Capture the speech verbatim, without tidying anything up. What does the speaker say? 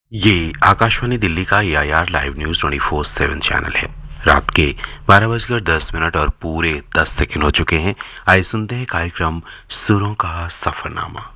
ये आकाशवाणी दिल्ली का ए I R live news twenty four seven channel है। रात के बारह बजकर दस मिनट और पूरे दस सेकंड हो चुके हैं। आइए सुनते हैं कार्यक्रम सुरों का सफरनामा।